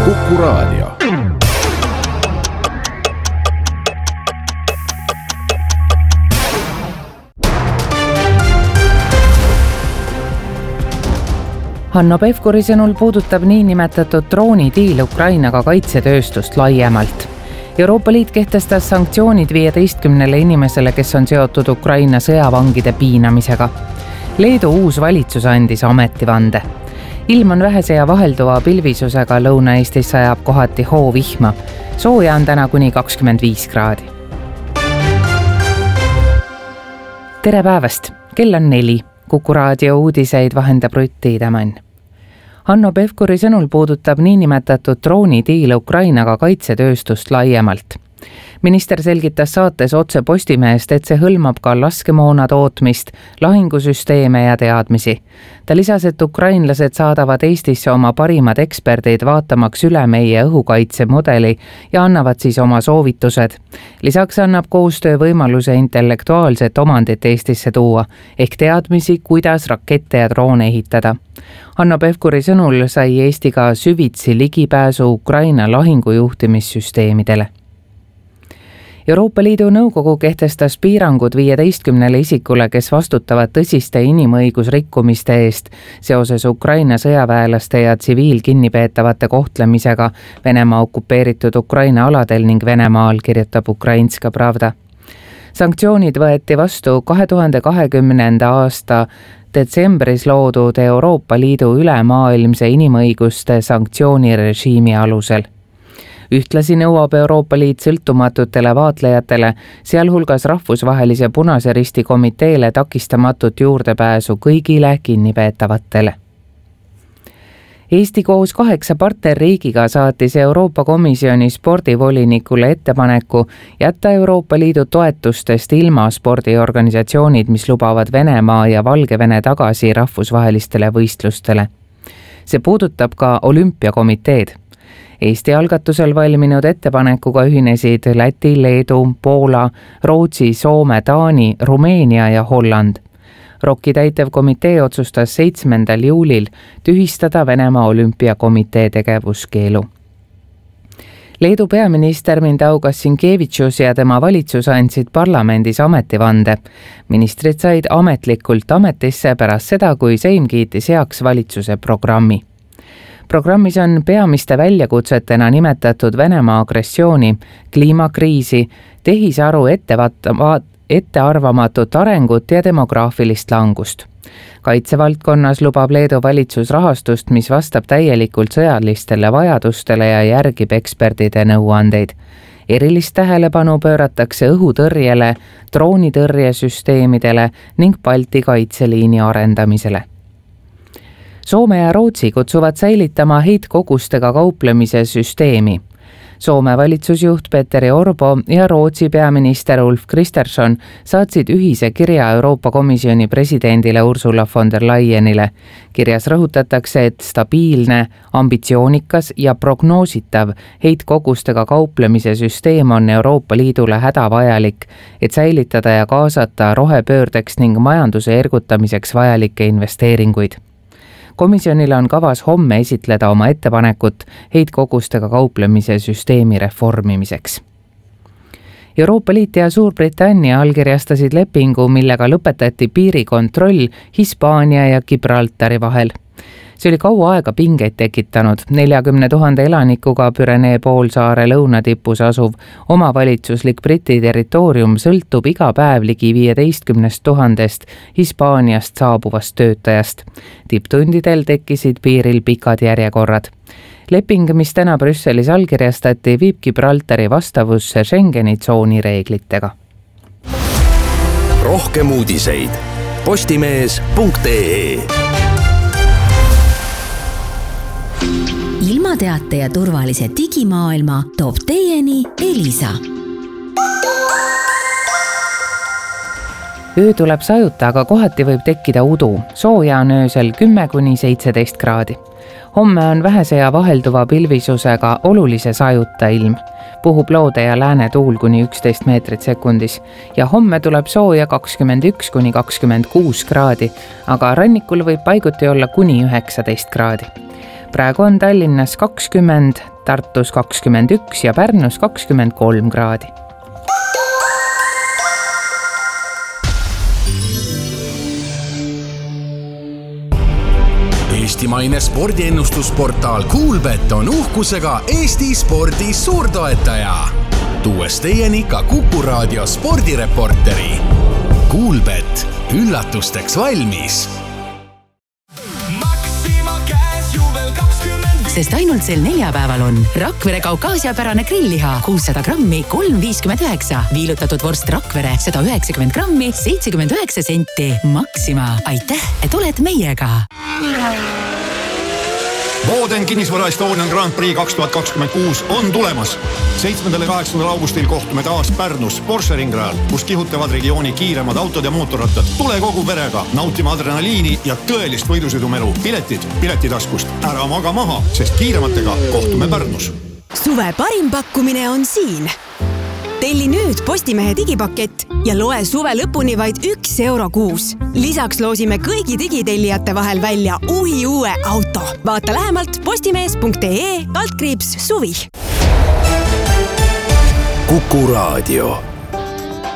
Kuku Raadio. Hanno Pevkuri sõnul puudutab niinimetatud droonidiil Ukrainaga kaitsetööstust laiemalt. Euroopa Liit kehtestas sanktsioonid 15 inimesele, kes on seotud Ukraina sõjavangide piinamisega. Leedu uus valitsus andis ametivande. Ilm on vähese ja vahelduva pilvisusega, Lõuna-Eestis sajab kohati hoovihma. Sooja on täna kuni 25 kraadi. Tere päevast, kell on 4. Kuku Raadio uudiseid vahendab Rutt Tiidemann. Hanno Pevkuri sõnul puudutab niinimetatud droonidiil Ukrainaga kaitsetööstust laiemalt. Minister selgitas saates Otse Postimehest, et see hõlmab ka laskemoona tootmist, lahingusüsteeme ja teadmisi. Ta lisas, et ukrainlased saadavad Eestisse oma parimad eksperdid vaatamaks üle meie õhukaitsemudeli ja annavad siis oma soovitused. Lisaks annab koostöö võimaluse intellektuaalset omandit Eestisse tuua, ehk teadmisi, kuidas rakette ja droone ehitada. Hanno Pevkuri sõnul sai Eesti ka süvitsi ligipääsu Ukraina lahingujuhtimissüsteemidele. Euroopa Liidu Nõukogu kehtestas piirangud 15 isikule, kes vastutavad tõsiste inimõigusrikkumiste eest seoses Ukraina sõjaväelaste ja tsiviilkinnipeetavate kohtlemisega Venemaa okupeeritud Ukraina aladel ning Venemaal, kirjutab Ukrainska Pravda. Sanktsioonid võeti vastu 2020. aasta detsembris loodud Euroopa Liidu ülemaailmse inimõiguste sanktsioonirežiimi alusel. Ühtlasi nõuab Euroopa Liit sõltumatutele vaatlejatele, sealhulgas Rahvusvahelise Punase Risti komiteele takistamatut juurdepääsu kõigile kinnipeetavatele. Eesti koos 8 partnerriigiga saatis Euroopa Komisjoni spordivolinikule ettepaneku jätta Euroopa Liidu toetustest ilma spordiorganisatsioonid, mis lubavad Venemaa ja Valgevene tagasi rahvusvahelistele võistlustele. See puudutab ka olümpiakomiteed. Eesti algatusel valminud ettepanekuga ühinesid Läti, Leedu, Poola, Rootsi, Soome, Taani, Rumeenia ja Holland. ROK-i täitevkomitee otsustas 7. juulil tühistada Venemaa olümpiakomitee tegevuskeelu. Leedu peaminister Mindaugas Sinkevičius ja tema valitsus andsid parlamendis ametivande. Ministrid said ametlikult ametisse pärast seda, kui Seim kiitis heaks valitsuse programmi. Programmis on peamiste väljakutsetena nimetatud Venemaa agressiooni, kliimakriisi, tehisaru ettearvamatut arengut ja demograafilist langust. Kaitsevaldkonnas lubab Leedu valitsus rahastust, mis vastab täielikult sõjalistele vajadustele ja järgib ekspertide nõuandeid. Erilist tähelepanu pööratakse õhutõrjele, droonitõrjesüsteemidele ning Balti kaitseliini arendamisele. Soome ja Rootsi kutsuvad säilitama heitkogustega kauplemise süsteemi. Soome valitsusjuht Petteri Orpo ja Rootsi peaminister Ulf Kristersson saatsid ühise kirja Euroopa Komisjoni presidendile Ursula von der Leyenile. Kirjas rõhutatakse, et stabiilne, ambitsioonikas ja prognoositav heitkogustega kauplemise süsteem on Euroopa Liidule hädavajalik, et säilitada ja kaasata rohepöördeks ning majanduse ergutamiseks vajalikke investeeringuid. Komisjonile on kavas homme esitleda oma ettepanekut heitkogustega kauplemise süsteemi reformimiseks. Euroopa Liit ja Suurbritannia allkirjastasid lepingu, millega lõpetati piirikontroll Hispaania ja Gibraltari vahel. See oli kaua aega pingeid tekitanud. 40 000 elanikuga Pürenee poolsaare lõunatipus asuv omavalitsuslik Briti territoorium sõltub iga päev ligi 15 000 Hispaaniast saabuvast töötajast. Tipptundidel tekkisid piiril pikad järjekorrad. Leping, mis täna Brüsselis allkirjastati, viib Gibraltari vastavusse Schengeni tsooni reeglitega. Rohkem uudiseid postimees.ee. Ilmateate ja turvalise digimaailma toob teieni Elisa. Öö tuleb sajuta, aga kohati võib tekkida udu. Sooja on öösel 10–17 kraadi. Homme on vähese ja vahelduva pilvisusega olulise sajuta ilm. Puhub loode ja lääne tuul kuni 11 meetrit sekundis ja homme tuleb sooja 21–26 kraadi, aga rannikul võib paiguti olla kuni 19 kraadi. Praegu on Tallinnas 20, Tartus 21 ja Pärnus 23 kraadi. Eestimaine spordiennustusportaal Kuulbet on uhkusega Eesti spordi suurtoetaja. Tuues teieni ka Kuku Raadio spordireporteri. Kuulbet, üllatusteks valmis. Sest ainult sel neljapäeval on Rakvere kaukaasiapärane grillliha 600 grammi 3,59, viilutatud vorst Rakvere 190 grammi 79 senti. Maxima, aitäh, et oled meiega! Boden kinnisvara Estonian Grand Prix 2026 on tulemas. 7. ja 8. augustil kohtume taas Pärnus Porsche ringrajal, kus kihutavad regiooni kiiremad autod ja mootorrattad. Tule kogu perega nautima adrenaliini ja tõelist võidusõidumelu. Piletid piletitaskust. Ära maga maha, sest kiirematega kohtume Pärnus. Suve parim pakkumine on siin. Telli nüüd Postimehe digipakett ja loe suve lõpuni vaid €1 kuus. Lisaks loosime kõigi digitellijate vahel välja uue auto. Vaata lähemalt postimees.ee/suvi. Kuku Raadio.